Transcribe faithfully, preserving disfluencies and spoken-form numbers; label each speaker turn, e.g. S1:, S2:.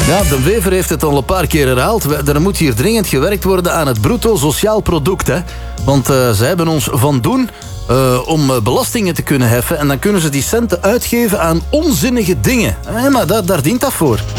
S1: Ja, de Wever heeft het al een paar keer herhaald. Er moet hier dringend gewerkt worden aan het bruto sociaal product. Hè? Want uh, ze hebben ons van doen uh, om uh, belastingen te kunnen heffen. En dan kunnen ze die centen uitgeven aan onzinnige dingen. Eh, maar da- daar dient dat voor.